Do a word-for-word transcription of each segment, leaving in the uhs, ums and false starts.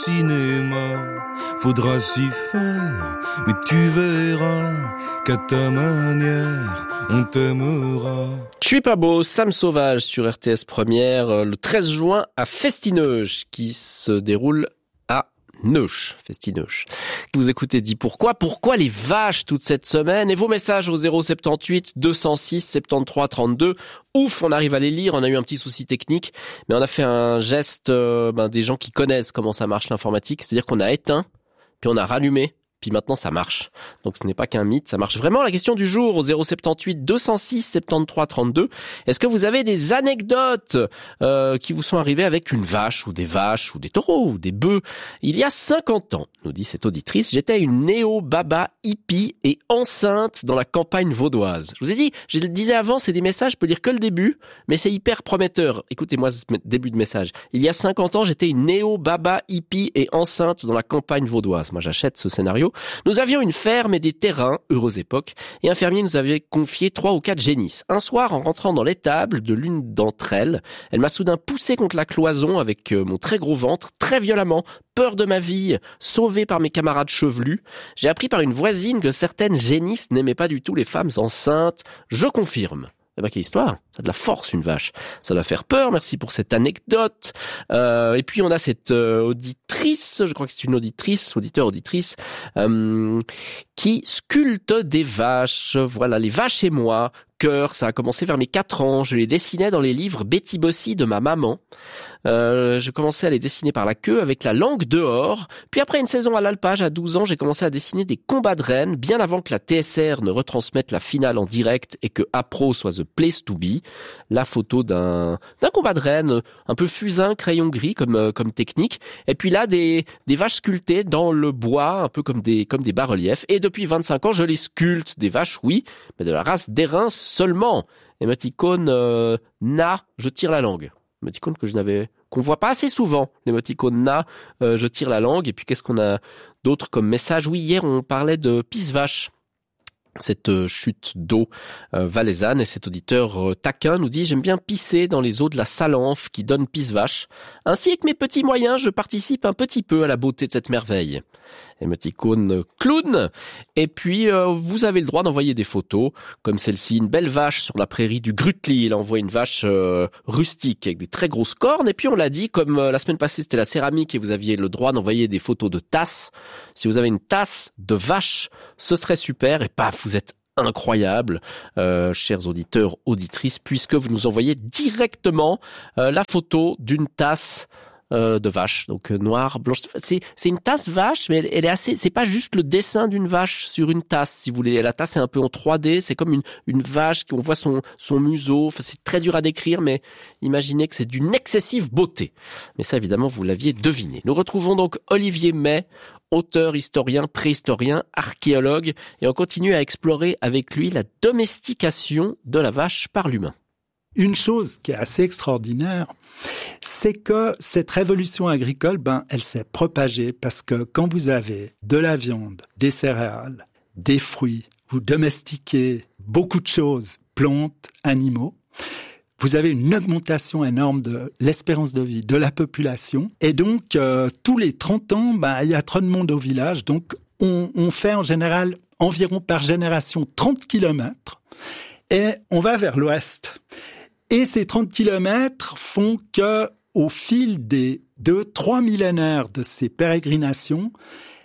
Cinéma, faudra s'y faire, mais tu verras qu'à ta manière, on t'aimera. Je suis pas beau, Sam Sauvage sur R T S Première, le treize juin à Festineuch, qui se déroule à Neuch, Festineuch. Vous écoutez Dis Pourquoi, pourquoi les vaches toute cette semaine, et vos messages au zéro soixante-dix-huit deux cent six soixante-treize trente-deux. Ouf, on arrive à les lire, on a eu un petit souci technique, mais on a fait un geste euh, ben, des gens qui connaissent comment ça marche l'informatique, c'est-à-dire qu'on a éteint, puis on a rallumé, puis maintenant ça marche. Donc ce n'est pas qu'un mythe, ça marche vraiment. La question du jour au zéro soixante-dix-huit deux cent six soixante-treize trente-deux. Est-ce que vous avez des anecdotes euh, qui vous sont arrivées avec une vache ou des vaches ou des taureaux ou des bœufs? Il y a cinquante ans, nous dit cette auditrice, j'étais une néo-baba hippie et enceinte dans la campagne vaudoise. Je vous ai dit, je le disais avant, c'est des messages, je peux lire que le début, mais c'est hyper prometteur. Écoutez-moi ce début de message. Il y a cinquante ans, j'étais une néo-baba hippie et enceinte dans la campagne vaudoise. Moi j'achète ce scénario. Nous avions une ferme et des terrains, heureuse époque, et un fermier nous avait confié trois ou quatre génisses. Un soir, en rentrant dans l'étable de l'une d'entre elles, elle m'a soudain poussé contre la cloison avec mon très gros ventre, très violemment, peur de ma vie, sauvé par mes camarades chevelus. J'ai appris par une voisine que certaines génisses n'aimaient pas du tout les femmes enceintes. Je confirme. Eh ben, quelle histoire! Ça a de la force, une vache. Ça doit faire peur. Merci pour cette anecdote. Euh, et puis, on a cette euh, auditrice, je crois que c'est une auditrice, auditeur, auditrice, euh, qui sculpte des vaches. Voilà, les vaches et moi. Cœur, ça a commencé vers mes quatre ans. Je les dessinais dans les livres Betty Bossy de ma maman. Euh, je commençais à les dessiner par la queue avec la langue dehors. Puis après une saison à l'alpage, à douze ans, j'ai commencé à dessiner des combats de rennes, bien avant que la T S R ne retransmette la finale en direct et que Apro soit the place to be. La photo d'un, d'un combat de rennes, un peu fusain, crayon gris comme, comme technique. Et puis là, des, des vaches sculptées dans le bois, un peu comme des, comme des bas-reliefs. Et depuis vingt-cinq ans, je les sculpte. Des vaches, oui, mais de la race d'airain seulement. Émoticône, euh, na, je tire la langue. Émoticône que je n'avais, qu'on voit pas assez souvent. L'émoticône na, euh, je tire la langue. Et puis qu'est-ce qu'on a d'autre comme message? Oui, hier on parlait de pisse-vache. Cette euh, chute d'eau euh, valaisanne, et cet auditeur euh, taquin nous dit « J'aime bien pisser dans les eaux de la Salanfe qui donne pisse-vache. Ainsi avec mes petits moyens, je participe un petit peu à la beauté de cette merveille. » Émoticône clown. Et puis, euh, vous avez le droit d'envoyer des photos, comme celle-ci, une belle vache sur la prairie du Grutli. Il envoie une vache euh, rustique avec des très grosses cornes. Et puis, on l'a dit, comme euh, la semaine passée, c'était la céramique et vous aviez le droit d'envoyer des photos de tasses. Si vous avez une tasse de vache, ce serait super. Et paf, vous êtes incroyable, euh, chers auditeurs, auditrices, puisque vous nous envoyez directement euh, la photo d'une tasse Euh, de vache, donc euh, noire, blanche. C'est c'est une tasse vache, mais elle, elle est assez. C'est pas juste le dessin d'une vache sur une tasse, si vous voulez. La tasse est un peu en trois D. C'est comme une une vache qu'on voit son son museau. Enfin, c'est très dur à décrire, mais imaginez que c'est d'une excessive beauté. Mais ça, évidemment, vous l'aviez deviné. Nous retrouvons donc Olivier May, auteur, historien, préhistorien, archéologue, et on continue à explorer avec lui la domestication de la vache par l'humain. Une chose qui est assez extraordinaire, c'est que cette révolution agricole, ben, elle s'est propagée parce que quand vous avez de la viande, des céréales, des fruits, vous domestiquez beaucoup de choses, plantes, animaux, vous avez une augmentation énorme de l'espérance de vie de la population. Et donc, euh, tous les trente ans, ben, il y a trop de monde au village. Donc, on, on fait en général environ par génération trente kilomètres et on va vers l'ouest. Et ces trente kilomètres font que, au fil des deux, trois millénaires de ces pérégrinations,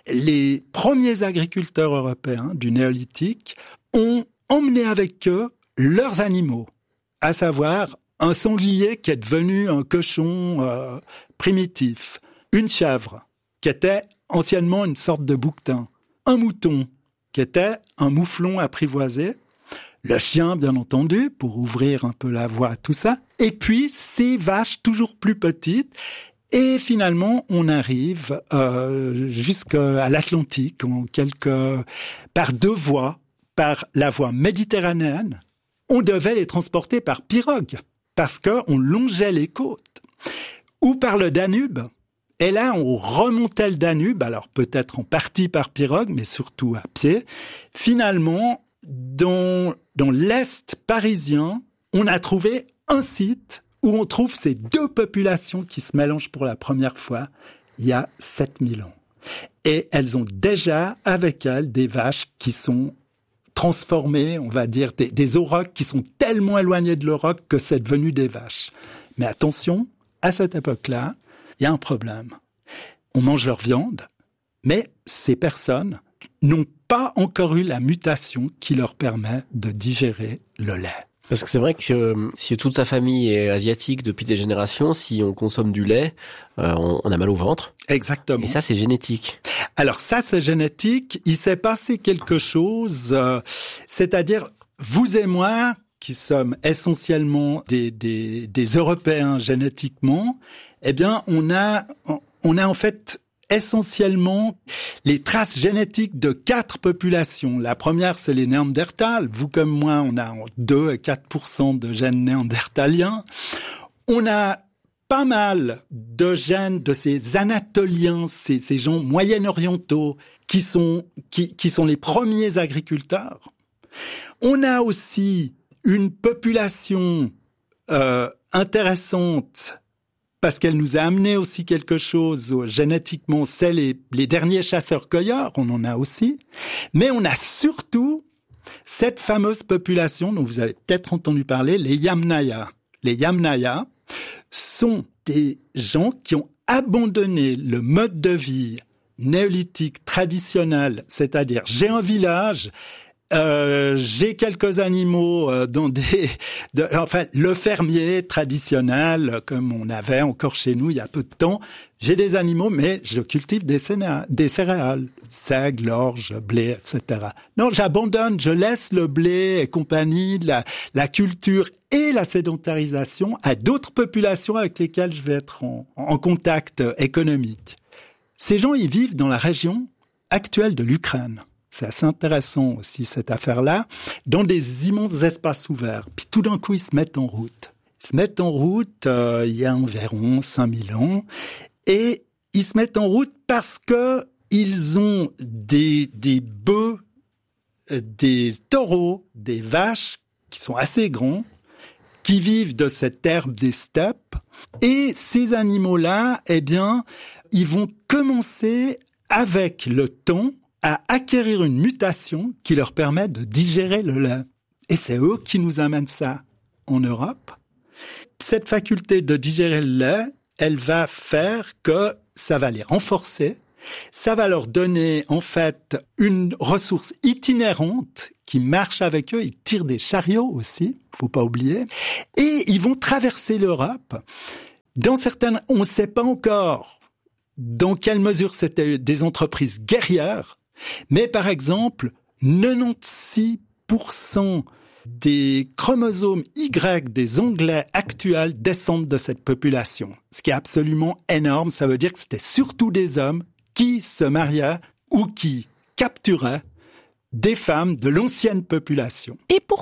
les premiers agriculteurs européens du néolithique ont emmené avec eux leurs animaux, à savoir un sanglier qui est devenu un cochon euh, primitif, une chèvre qui était anciennement une sorte de bouquetin, un mouton qui était un mouflon apprivoisé, le chien, bien entendu, pour ouvrir un peu la voie à tout ça. Et puis, ces vaches toujours plus petites. Et finalement, on arrive euh, jusqu'à l'Atlantique, en quelques, par deux voies, par la voie méditerranéenne. On devait les transporter par pirogue, parce qu'on longeait les côtes. Ou par le Danube. Et là, on remontait le Danube, alors peut-être en partie par pirogue, mais surtout à pied. Finalement, Dans, dans l'Est parisien, on a trouvé un site où on trouve ces deux populations qui se mélangent pour la première fois. il y a sept mille ans. Et elles ont déjà avec elles des vaches qui sont transformées, on va dire, des, des aurochs qui sont tellement éloignés de l'auroch que c'est devenu des vaches. Mais attention, à cette époque-là, il y a un problème. On mange leur viande, mais ces personnes n'ont pas encore eu la mutation qui leur permet de digérer le lait. Parce que c'est vrai que euh, si toute sa famille est asiatique depuis des générations, si on consomme du lait, euh, on, on a mal au ventre. Exactement. Et ça, c'est génétique. Alors ça, c'est génétique. Il s'est passé quelque chose, euh, c'est-à-dire vous et moi, qui sommes essentiellement des, des, des Européens génétiquement, eh bien, on a, on a en fait essentiellement les traces génétiques de quatre populations. La première, c'est les Néandertals. Vous comme moi, on a deux à quatre pour cent de gènes néandertaliens. On a pas mal de gènes de ces Anatoliens, ces, ces gens moyen-orientaux qui sont, qui, qui sont les premiers agriculteurs. On a aussi une population euh, intéressante parce qu'elle nous a amené aussi quelque chose génétiquement, c'est les, les derniers chasseurs-cueilleurs, on en a aussi. Mais on a surtout cette fameuse population dont vous avez peut-être entendu parler, les Yamnaya. Les Yamnaya sont des gens qui ont abandonné le mode de vie néolithique traditionnel, c'est-à-dire j'ai un village, Euh, j'ai quelques animaux euh, dans des, de, enfin le fermier traditionnel comme on avait encore chez nous il y a peu de temps. J'ai des animaux, mais je cultive des, céréales, des céréales, seigle, orge, blé, et cetera. Non, j'abandonne, je laisse le blé et compagnie, la, la culture et la sédentarisation à d'autres populations avec lesquelles je vais être en, en contact économique. Ces gens, ils vivent dans la région actuelle de l'Ukraine. C'est assez intéressant aussi, cette affaire-là, dans des immenses espaces ouverts. Puis tout d'un coup, ils se mettent en route. Ils se mettent en route euh, il y a environ cinq mille ans. Et ils se mettent en route parce que ils ont des, des bœufs, des taureaux, des vaches qui sont assez grands, qui vivent de cette herbe des steppes. Et ces animaux-là, eh bien, ils vont commencer avec le temps à acquérir une mutation qui leur permet de digérer le lait. Et c'est eux qui nous amènent ça en Europe. Cette faculté de digérer le lait, elle va faire que ça va les renforcer. Ça va leur donner, en fait, une ressource itinérante qui marche avec eux. Ils tirent des chariots aussi, faut pas oublier. Et ils vont traverser l'Europe. Dans certaines, on ne sait pas encore dans quelle mesure c'était des entreprises guerrières. Mais par exemple, quatre-vingt-seize pour cent des chromosomes Y des Anglais actuels descendent de cette population. Ce qui est absolument énorme. Ça veut dire que c'était surtout des hommes qui se mariaient ou qui capturaient des femmes de l'ancienne population. Et pourquoi pas ?